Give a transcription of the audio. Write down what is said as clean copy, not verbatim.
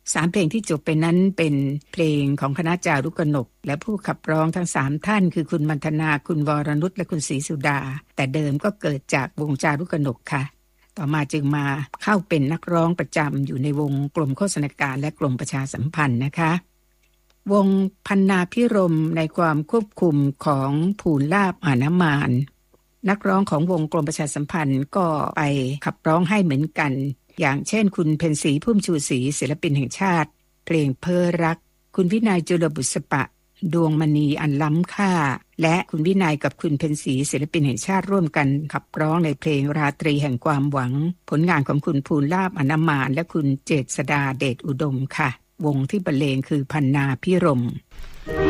3เพลงที่จบไปนั้นเป็นเพลงของคณะจารุกนกและผู้ขับร้องทั้ง3ท่านคือคุณมันธนาคุณวรนุชและคุณศรีสุดาแต่เดิมก็เกิดจากวงจารุกนกค่ะต่อมาจึงมาเข้าเป็นนักร้องประจำอยู่ในวงกรมโฆษณาการและกรมประชาสัมพันธ์นะคะวงพันนาภิรมย์ในความควบคุมของภูลลาภอานะมานนักร้องของวงกรมประชาสัมพันธ์ก็ไปขับร้องให้เหมือนกันอย่างเช่นคุณเพ็ญศรีพุ่มชูศรีศิลปินแห่งชาติเพลงเพ้อรักคุณวินัยจุลบุษปะดวงมณีอันล้ำค่าและคุณวินัยกับคุณเพ็ญศรีศิลปินแห่งชาติร่วมกันขับร้องในเพลงราตรีแห่งความหวังผลงานของคุณภูลลาภอานะมานและคุณเจษฎาเดชอุดมค่ะวงที่บรรเลงคือพันนาภิรมย์